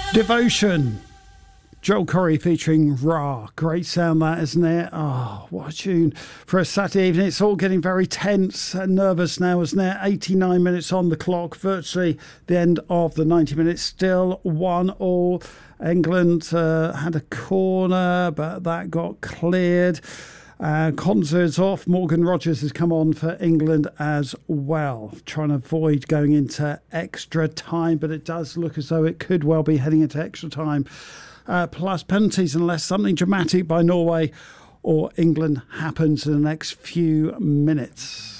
Devotion. Joel Corry featuring Ra. Great sound that, isn't it? Oh, what a tune for a Saturday evening. It's all getting very tense and nervous now, isn't it? 89 minutes on the clock, virtually the end of the 90 minutes. Still 1-1. England had a corner, but that got cleared. Concerts off. Morgan Rogers has come on for England as well, trying to avoid going into extra time, but it does look as though it could well be heading into extra time. Plus penalties unless something dramatic by Norway or England happens in the next few minutes.